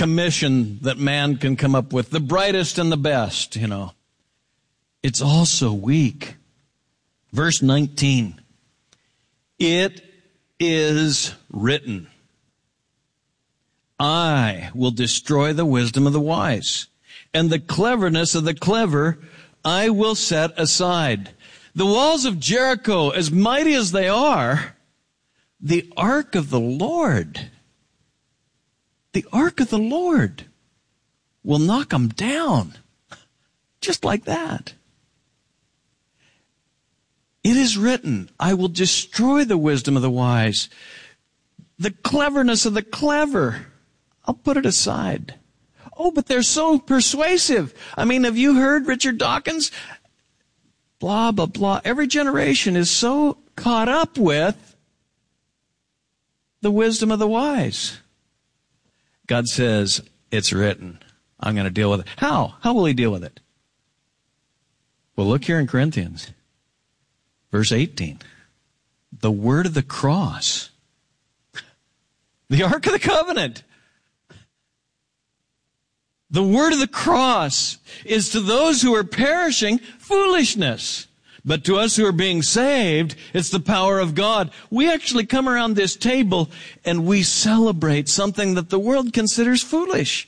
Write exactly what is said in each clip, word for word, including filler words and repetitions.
commission that man can come up with, the brightest and the best, you know. It's also weak. Verse nineteen. It is written, I will destroy the wisdom of the wise, and the cleverness of the clever I will set aside. The walls of Jericho, as mighty as they are, the ark of the Lord, the ark of the Lord will knock them down. Just like that. It is written, I will destroy the wisdom of the wise, the cleverness of the clever. I'll put it aside. Oh, but they're so persuasive. I mean, have you heard Richard Dawkins? Blah, blah, blah. Every generation is so caught up with the wisdom of the wise. God says, it's written. I'm going to deal with it. How? How will he deal with it? Well, look here in Corinthians. Verse eighteen. The word of the cross. The Ark of the Covenant. The word of the cross is to those who are perishing foolishness. But to us who are being saved, it's the power of God. We actually come around this table and we celebrate something that the world considers foolish.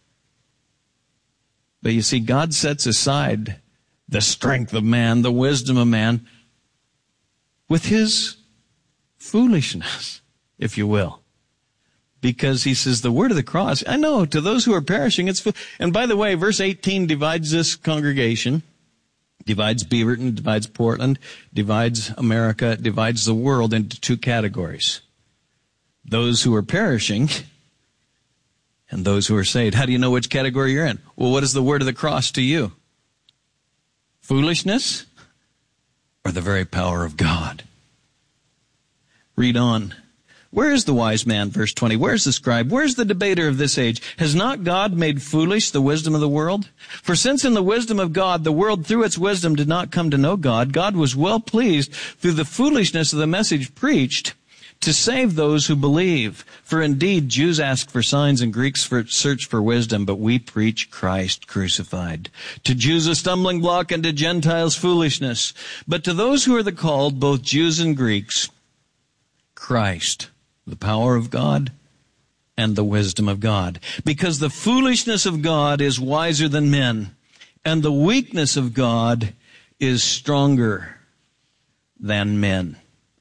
But you see, God sets aside the strength of man, the wisdom of man, with his foolishness, if you will. Because he says the word of the cross, I know, to those who are perishing, it's fool. And by the way, verse eighteen divides this congregation, divides Beaverton, divides Portland, divides America, divides the world into two categories. Those who are perishing and those who are saved. How do you know which category you're in? Well, what is the word of the cross to you? Foolishness or the very power of God? Read on. Where is the wise man, verse twenty? Where is the scribe? Where is the debater of this age? Has not God made foolish the wisdom of the world? For since in the wisdom of God, the world through its wisdom did not come to know God, God was well pleased through the foolishness of the message preached to save those who believe. For indeed, Jews ask for signs and Greeks for search for wisdom, but we preach Christ crucified. To Jews a stumbling block and to Gentiles foolishness. But to those who are the called, both Jews and Greeks, Christ, the power of God and the wisdom of God. Because the foolishness of God is wiser than men, and the weakness of God is stronger than men.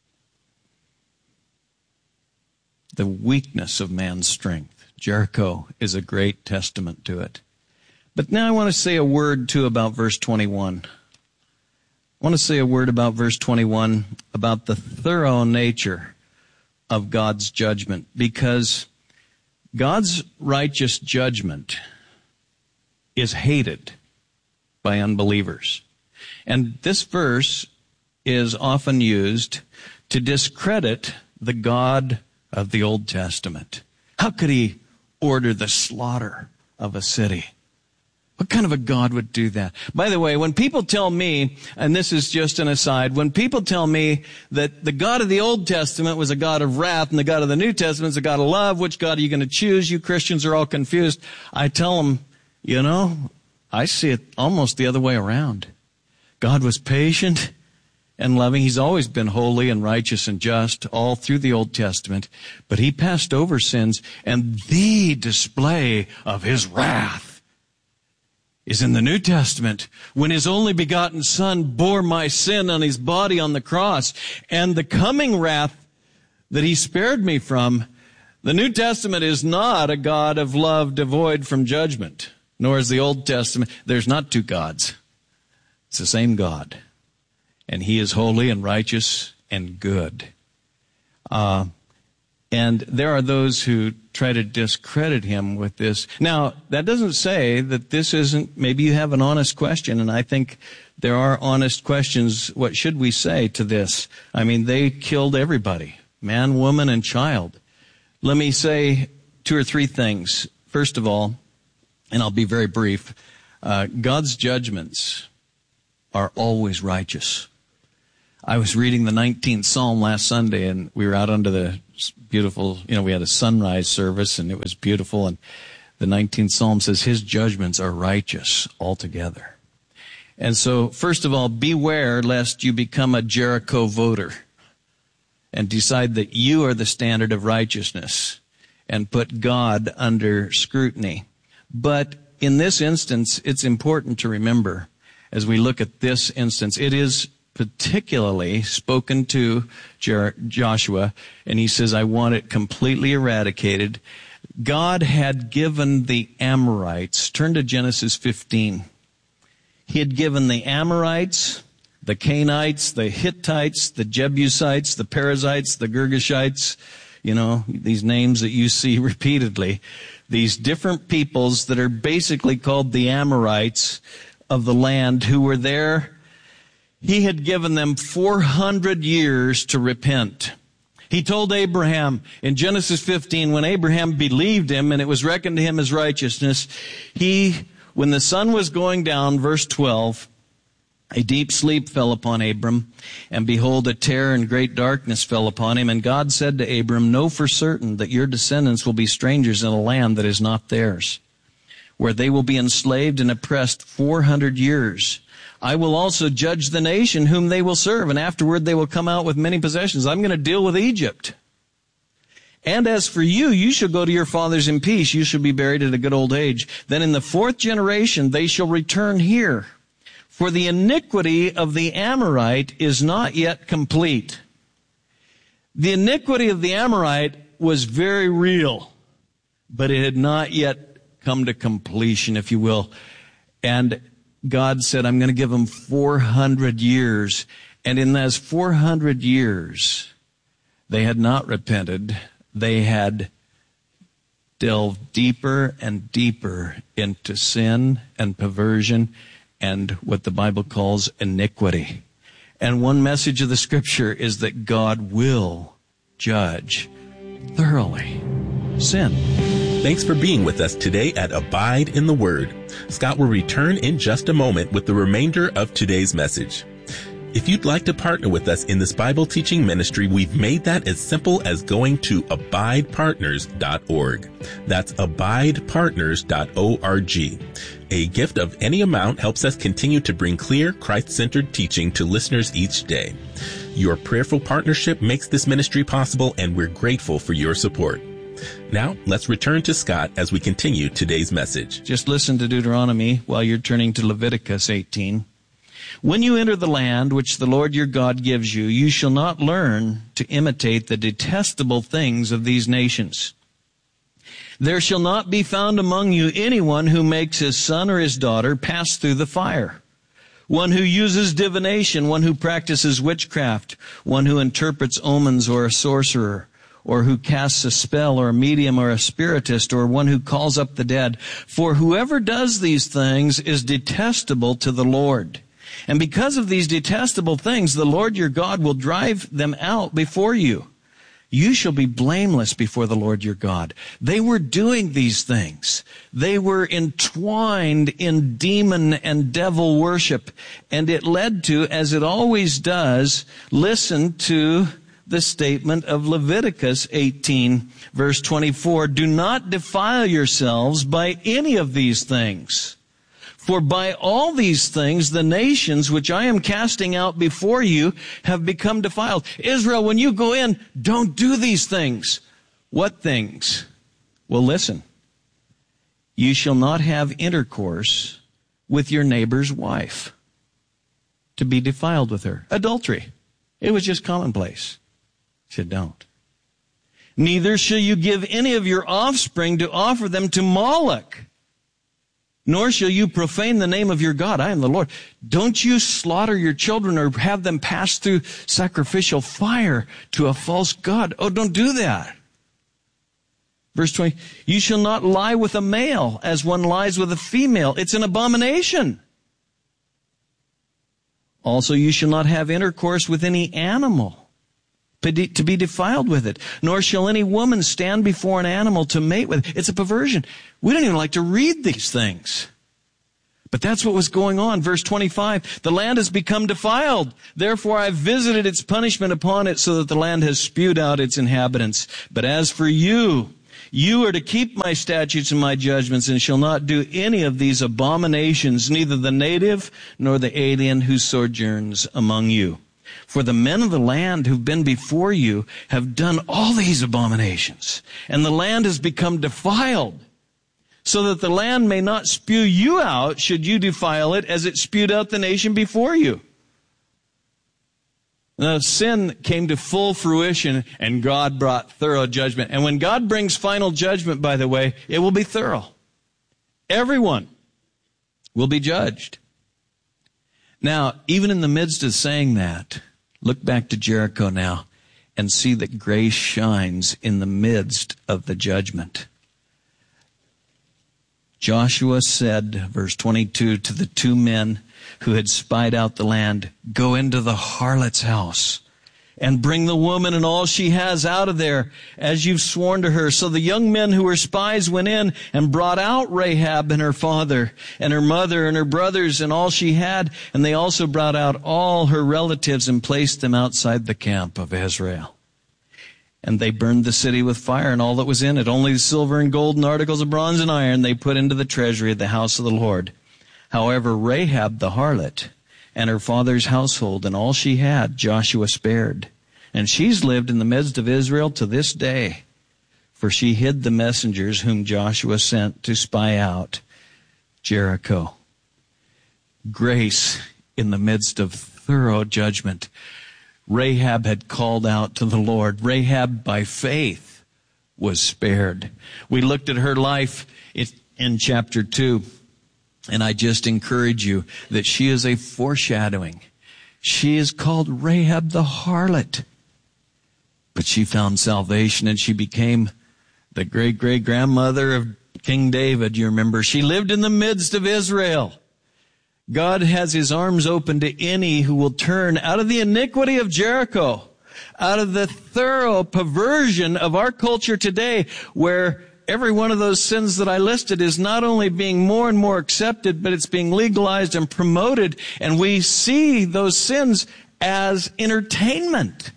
The weakness of man's strength. Jericho is a great testament to it. But now I want to say a word, too, about verse twenty-one. I want to say a word about verse twenty-one, about the thorough nature of God's judgment, because God's righteous judgment is hated by unbelievers. And this verse is often used to discredit the God of the Old Testament. How could he order the slaughter of a city? What kind of a God would do that? By the way, when people tell me, and this is just an aside, when people tell me that the God of the Old Testament was a God of wrath and the God of the New Testament is a God of love, which God are you going to choose? You Christians are all confused. I tell them, you know, I see it almost the other way around. God was patient and loving. He's always been holy and righteous and just all through the Old Testament. But he passed over sins, and the display of his wrath is in the New Testament, when his only begotten Son bore my sin on his body on the cross. And the coming wrath that he spared me from, the New Testament is not a God of love devoid from judgment, nor is the Old Testament. There's not two gods. It's the same God. And he is holy and righteous and good. Uh, and there are those who try to discredit him with this. Now, that doesn't say that this isn't, maybe you have an honest question, and I think there are honest questions. What should we say to this? I mean, they killed everybody, man, woman, and child. Let me say two or three things. First of all, and I'll be very brief, uh, God's judgments are always righteous. I was reading the nineteenth Psalm last Sunday, and we were out under the beautiful, you know, we had a sunrise service, and it was beautiful. And The nineteenth Psalm says his judgments are righteous altogether. And so, first of all, beware lest you become a Jericho voter and decide that you are the standard of righteousness and put God under scrutiny. But in this instance, it's important to remember, as we look at this instance, it is particularly spoken to Jer- Joshua, and he says, I want it completely eradicated. God had given the Amorites, turn to Genesis fifteen. He had given the Amorites, the Canaanites, the Hittites, the Jebusites, the Perizzites, the Girgashites, you know, these names that you see repeatedly, these different peoples that are basically called the Amorites of the land who were there. He had given them four hundred years to repent. He told Abraham in Genesis fifteen, when Abraham believed him and it was reckoned to him as righteousness, he, when the sun was going down, verse twelve, a deep sleep fell upon Abram, and behold, a terror and great darkness fell upon him. And God said to Abram, know for certain that your descendants will be strangers in a land that is not theirs, where they will be enslaved and oppressed four hundred years. I will also judge the nation whom they will serve, and afterward they will come out with many possessions. I'm going to deal with Egypt. And as for you, you shall go to your fathers in peace. You shall be buried at a good old age. Then in the fourth generation they shall return here. For the iniquity of the Amorite is not yet complete. The iniquity of the Amorite was very real, but it had not yet come to completion, if you will. And God said, I'm going to give them four hundred years. And in those four hundred years, they had not repented. They had delved deeper and deeper into sin and perversion and what the Bible calls iniquity. And one message of the Scripture is that God will judge thoroughly sin. Thanks for being with us today at Abide in the Word. Scott will return in just a moment with the remainder of today's message. If you'd like to partner with us in this Bible teaching ministry, we've made that as simple as going to abide partners dot org. That's abide partners dot org. A gift of any amount helps us continue to bring clear, Christ-centered teaching to listeners each day. Your prayerful partnership makes this ministry possible, and we're grateful for your support. Now, let's return to Scott as we continue today's message. Just listen to Deuteronomy while you're turning to Leviticus eighteen. When you enter the land which the Lord your God gives you, you shall not learn to imitate the detestable things of these nations. There shall not be found among you anyone who makes his son or his daughter pass through the fire, one who uses divination, one who practices witchcraft, one who interprets omens, or a sorcerer, or who casts a spell, or a medium, or a spiritist, or one who calls up the dead. For whoever does these things is detestable to the Lord. And because of these detestable things, the Lord your God will drive them out before you. You shall be blameless before the Lord your God. They were doing these things. They were entwined in demon and devil worship. And it led to, as it always does, listen to the statement of Leviticus eighteen, verse twenty-four, do not defile yourselves by any of these things. For by all these things, the nations which I am casting out before you have become defiled. Israel, when you go in, don't do these things. What things? Well, listen. You shall not have intercourse with your neighbor's wife to be defiled with her. Adultery. It was just commonplace. He said, don't. Neither shall you give any of your offspring to offer them to Moloch, nor shall you profane the name of your God. I am the Lord. Don't you slaughter your children or have them pass through sacrificial fire to a false god. Oh, don't do that. Verse twenty, you shall not lie with a male as one lies with a female. It's an abomination. Also, you shall not have intercourse with any animal to be defiled with it, nor shall any woman stand before an animal to mate with it. It's a perversion. We don't even like to read these things. But that's what was going on. Verse twenty-five, the land has become defiled. Therefore I've visited its punishment upon it, so that the land has spewed out its inhabitants. But as for you, You are to keep my statutes and my judgments, and shall not do any of these abominations, neither the native nor the alien who sojourns among you. For the men of the land who've been before you have done all these abominations, and the land has become defiled, so that the land may not spew you out should you defile it, as it spewed out the nation before you. Now, sin came to full fruition, and God brought thorough judgment. And when God brings final judgment, by the way, it will be thorough. Everyone will be judged. Now, even in the midst of saying that, look back to Jericho now and see that grace shines in the midst of the judgment. Joshua said, verse twenty-two, to the two men who had spied out the land, go into the harlot's house and bring the woman and all she has out of there, as you've sworn to her. So the young men who were spies went in and brought out Rahab and her father and her mother and her brothers and all she had. And they also brought out all her relatives and placed them outside the camp of Israel. And they burned the city with fire and all that was in it. Only the silver and gold and articles of bronze and iron they put into the treasury of the house of the Lord. However, Rahab the harlot and her father's household and all she had, Joshua spared. And she's lived in the midst of Israel to this day, for she hid the messengers whom Joshua sent to spy out Jericho. Grace in the midst of thorough judgment. Rahab had called out to the Lord. Rahab, by faith, was spared. We looked at her life in chapter two, and I just encourage you that she is a foreshadowing. She is called Rahab the harlot, but she found salvation, and she became the great-great-grandmother of King David. You remember, she lived in the midst of Israel. God has his arms open to any who will turn out of the iniquity of Jericho, out of the thorough perversion of our culture today, where every one of those sins that I listed is not only being more and more accepted, but it's being legalized and promoted, and we see those sins as entertainment.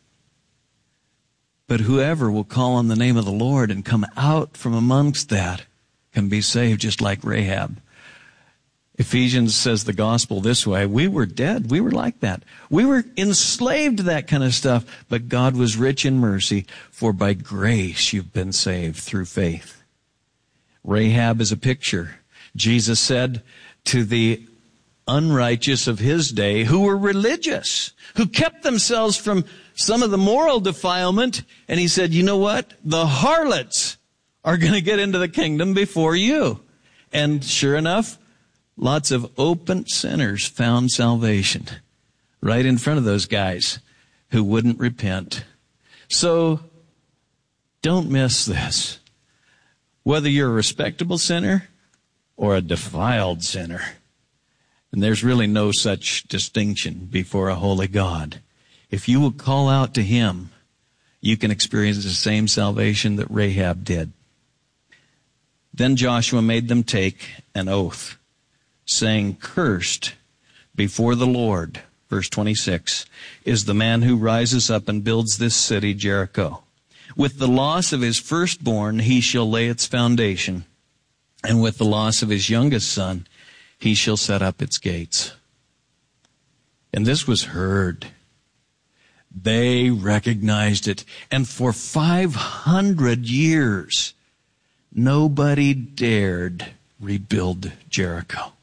But whoever will call on the name of the Lord and come out from amongst that can be saved, just like Rahab. Ephesians says the gospel this way: we were dead. We were like that. We were enslaved to that kind of stuff, but God was rich in mercy, for by grace you've been saved through faith. Rahab is a picture. Jesus said to the unrighteous of his day, who were religious, who kept themselves from some of the moral defilement, and he said, you know what? The harlots are going to get into the kingdom before you. And sure enough, lots of open sinners found salvation right in front of those guys who wouldn't repent. So don't miss this. Whether you're a respectable sinner or a defiled sinner, and there's really no such distinction before a holy God, if you will call out to him, you can experience the same salvation that Rahab did. Then Joshua made them take an oath, saying, cursed before the Lord, verse twenty-six, is the man who rises up and builds this city, Jericho. With the loss of his firstborn, he shall lay its foundation, and with the loss of his youngest son, he shall set up its gates. And this was heard. They recognized it. And for five hundred years, nobody dared rebuild Jericho.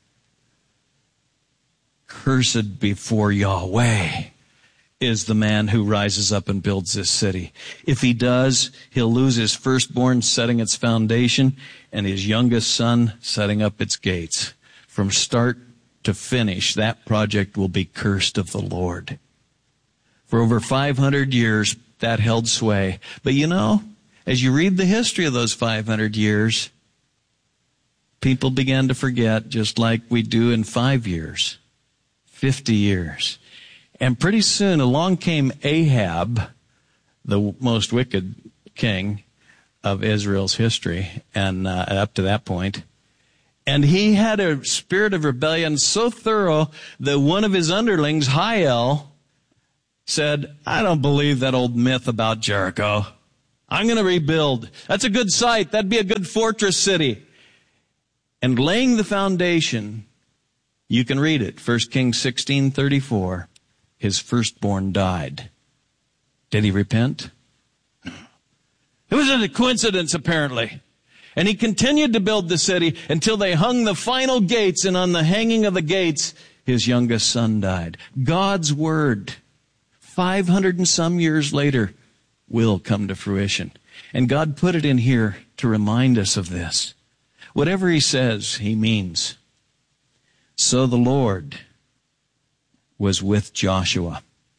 Cursed before Yahweh is the man who rises up and builds this city. If he does, he'll lose his firstborn setting its foundation and his youngest son setting up its gates. From start to finish, that project will be cursed of the Lord. For over five hundred years, that held sway. But you know, as you read the history of those five hundred years, people began to forget, just like we do in five years, fifty years. And pretty soon along came Ahab, the most wicked king of Israel's history, and uh, up to that point. And he had a spirit of rebellion so thorough that one of his underlings, Hiel, said, I don't believe that old myth about Jericho. I'm going to rebuild. That's a good site. That'd be a good fortress city. And laying the foundation, you can read it. First Kings sixteen thirty-four. His firstborn died. Did he repent? It was a coincidence, apparently. And he continued to build the city until they hung the final gates, and on the hanging of the gates, his youngest son died. God's word, five hundred and some years later, will come to fruition. And God put it in here to remind us of this. Whatever he says, he means. So the Lord was with Joshua.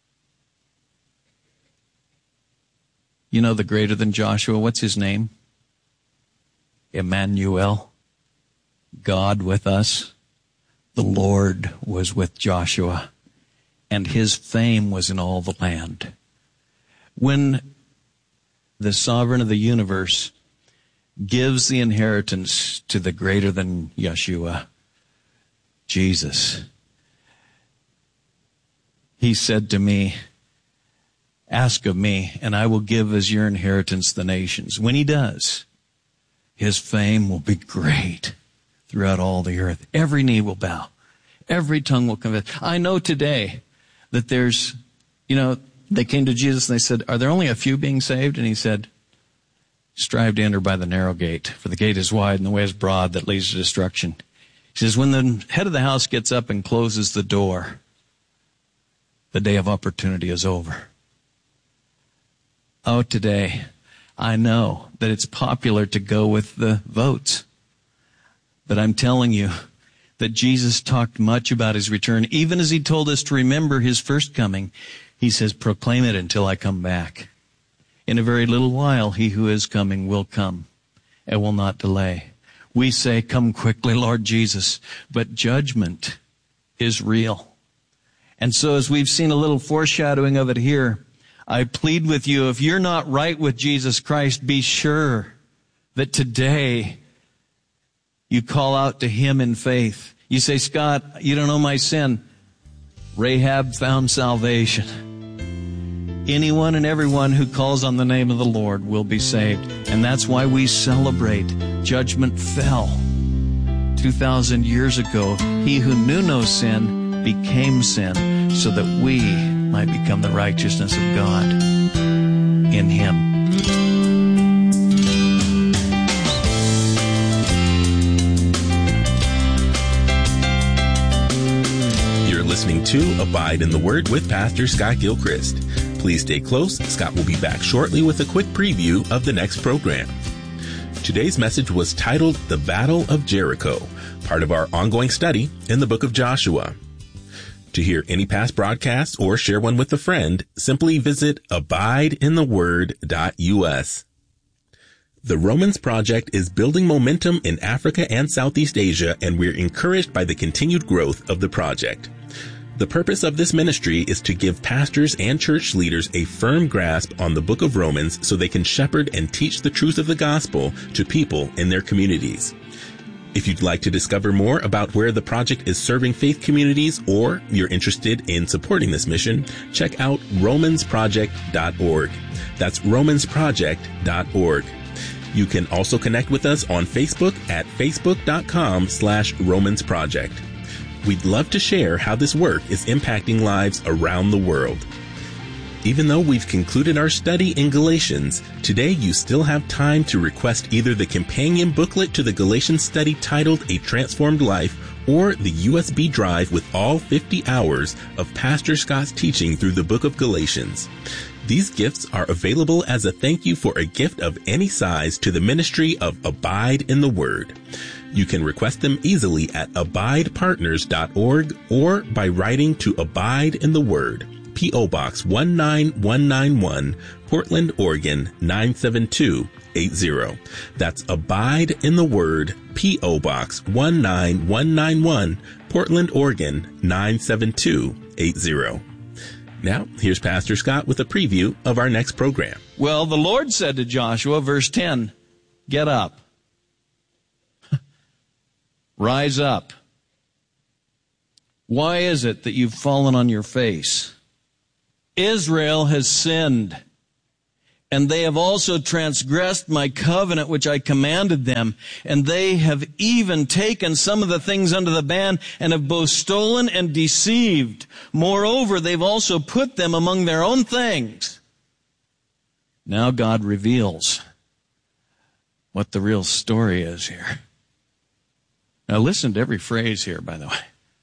You know the greater than Joshua, what's his name? Emmanuel, God with us. The Lord was with Joshua, and his fame was in all the land. When the sovereign of the universe gives the inheritance to the greater than Yeshua, Jesus, he said to me, ask of me, and I will give as your inheritance the nations. When he does, his fame will be great throughout all the earth. Every knee will bow. Every tongue will confess. I know today that there's, you know, they came to Jesus and they said, are there only a few being saved? And he said, strive to enter by the narrow gate, for the gate is wide and the way is broad that leads to destruction. He says, when the head of the house gets up and closes the door, the day of opportunity is over. Oh, today, I know that it's popular to go with the votes. But I'm telling you that Jesus talked much about his return. Even as he told us to remember his first coming, he says, proclaim it until I come back. In a very little while, he who is coming will come and will not delay. We say, come quickly, Lord Jesus. But judgment is real. And so as we've seen a little foreshadowing of it here, I plead with you, if you're not right with Jesus Christ, be sure that today you call out to him in faith. You say, Scott, you don't know my sin. Rahab found salvation. Anyone and everyone who calls on the name of the Lord will be saved. And that's why we celebrate Judgment Fell. two thousand years ago, he who knew no sin became sin so that we might become the righteousness of God in him. You're listening to Abide in the Word with Pastor Scott Gilchrist. Please stay close. Scott will be back shortly with a quick preview of the next program. Today's message was titled The Battle of Jericho, part of our ongoing study in the book of Joshua. To hear any past broadcasts or share one with a friend, simply visit abide in the word dot U S. The Romans Project is building momentum in Africa and Southeast Asia, and we're encouraged by the continued growth of the project. The purpose of this ministry is to give pastors and church leaders a firm grasp on the book of Romans so they can shepherd and teach the truth of the gospel to people in their communities. If you'd like to discover more about where the project is serving faith communities, or you're interested in supporting this mission, check out romans project dot org. That's romans project dot org. You can also connect with us on Facebook at facebook.com slash Romans Project. We'd love to share how this work is impacting lives around the world. Even though we've concluded our study in Galatians, today you still have time to request either the companion booklet to the Galatians study titled A Transformed Life, or the U S B drive with all fifty hours of Pastor Scott's teaching through the book of Galatians. These gifts are available as a thank you for a gift of any size to the ministry of Abide in the Word. You can request them easily at abide partners dot org or by writing to Abide in the Word, P O Box one nine one nine one, Portland, Oregon nine seven two eight zero. That's Abide in the Word, P O Box one nine one nine one, Portland, Oregon nine seven two eight zero. Now, here's Pastor Scott with a preview of our next program. Well, the Lord said to Joshua, verse ten, get up. Rise up. Why is it that you've fallen on your face? Israel has sinned, And they have also transgressed my covenant which I commanded them. And they have even taken some of the things under the ban and have both stolen and deceived. Moreover, they've also put them among their own things. Now God reveals what the real story is here. Now listen to every phrase here, by the way.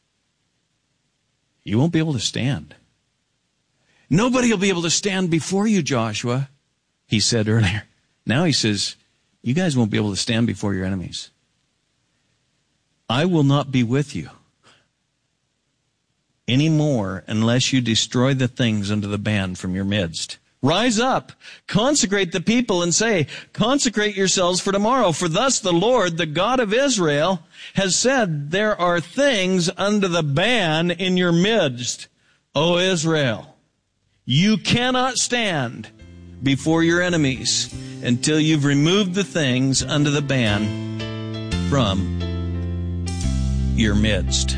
You won't be able to stand. Nobody will be able to stand before you, Joshua, he said earlier. Now he says, you guys won't be able to stand before your enemies. I will not be with you anymore unless you destroy the things under the ban from your midst. Rise up, consecrate the people and say, consecrate yourselves for tomorrow. For thus the Lord, the God of Israel, has said, there are things under the ban in your midst, O Israel. You cannot stand before your enemies until you've removed the things under the ban from your midst.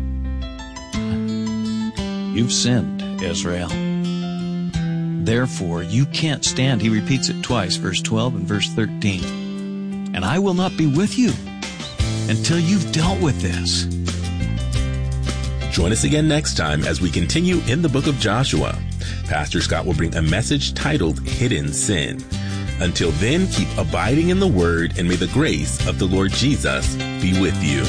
You've sinned, Israel. Therefore, you can't stand. He repeats it twice, verse twelve and verse thirteen. And I will not be with you until you've dealt with this. Join us again next time as we continue in the book of Joshua. Pastor Scott will bring a message titled Hidden Sin. Until then, keep abiding in the Word, and may the grace of the Lord Jesus be with you.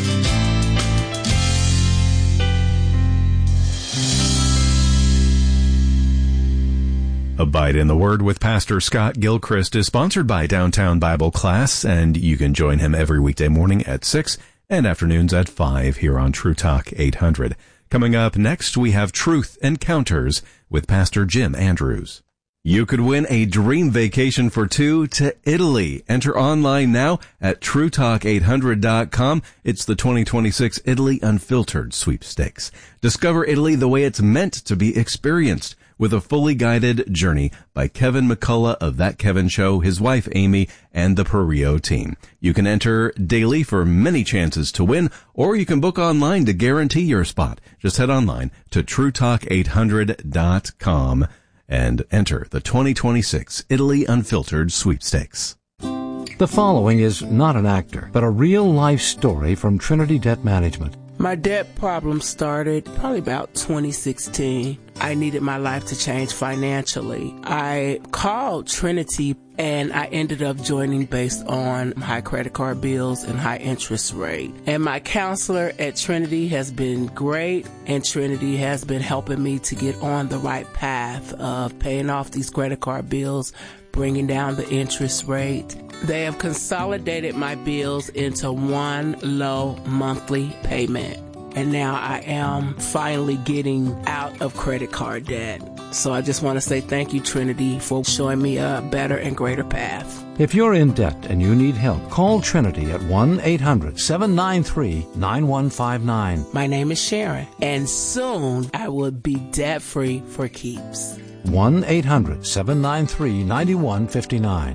Abide in the Word with Pastor Scott Gilchrist is sponsored by Downtown Bible Class, and you can join him every weekday morning at six and afternoons at five here on True Talk eight hundred. Coming up next, we have Truth Encounters with Pastor Jim Andrews. You could win a dream vacation for two to Italy. Enter online now at true talk eight hundred dot com. It's the twenty twenty-six Italy Unfiltered Sweepstakes. Discover Italy the way it's meant to be experienced, with a fully guided journey by Kevin McCullough of That Kevin Show, his wife Amy, and the Perio team. You can enter daily for many chances to win, or you can book online to guarantee your spot. Just head online to true talk eight hundred dot com and enter the twenty twenty-six Italy Unfiltered Sweepstakes. The following is not an actor, but a real-life story from Trinity Debt Management. My debt problem started probably about twenty sixteen. I needed my life to change financially. I called Trinity and I ended up joining based on high credit card bills and high interest rate. And my counselor at Trinity has been great, and Trinity has been helping me to get on the right path of paying off these credit card bills, bringing down the interest rate. They have consolidated my bills into one low monthly payment. And now I am finally getting out of credit card debt. So I just want to say thank you, Trinity, for showing me a better and greater path. If you're in debt and you need help, call Trinity at one eight hundred seven nine three nine one five nine. My name is Sharon, and soon I will be debt-free for keeps. one eight hundred seven nine three nine one five nine.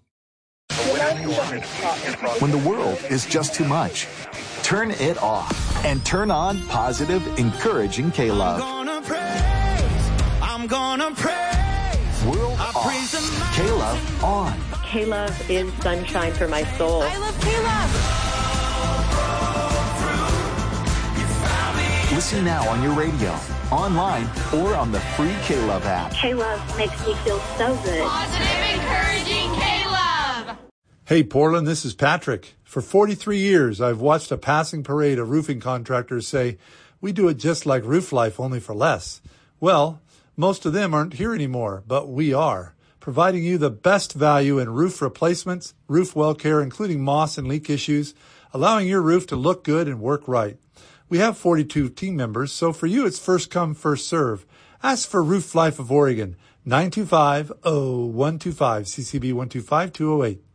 When the world is just too much, turn it off and turn on positive, encouraging K-Love. I'm gonna praise, I'm gonna praise. World I off, praise K-Love on. K-Love is sunshine for my soul. I love K-Love. Listen now on your radio, online, or on the free K-Love app. K-Love makes me feel so good. Positive, encouraging K-Love. Hey, Portland, this is Patrick. For forty-three years, I've watched a passing parade of roofing contractors say, we do it just like Roof Life, only for less. Well, most of them aren't here anymore, but we are, providing you the best value in roof replacements, roof well care, including moss and leak issues, allowing your roof to look good and work right. We have forty-two team members, so for you, it's first come, first serve. Ask for Roof Life of Oregon, nine two five, oh one two five, C C B one two five, two oh eight.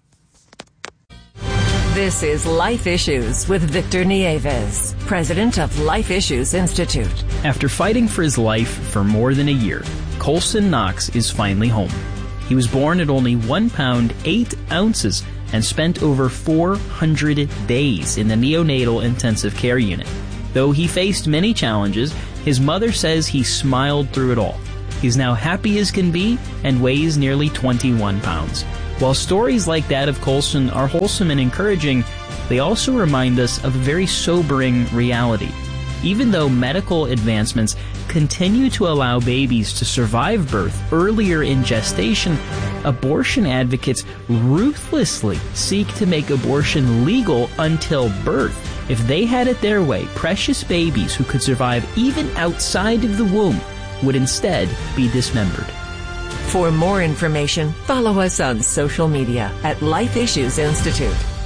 This is Life Issues with Victor Nieves, president of Life Issues Institute. After fighting for his life for more than a year, Colson Knox is finally home. He was born at only one pound, eight ounces and spent over four hundred days in the neonatal intensive care unit. Though he faced many challenges, his mother says he smiled through it all. He's now happy as can be and weighs nearly twenty-one pounds. While stories like that of Colson are wholesome and encouraging, they also remind us of a very sobering reality. Even though medical advancements continue to allow babies to survive birth earlier in gestation, abortion advocates ruthlessly seek to make abortion legal until birth. If they had it their way, precious babies who could survive even outside of the womb would instead be dismembered. For more information, follow us on social media at Life Issues Institute.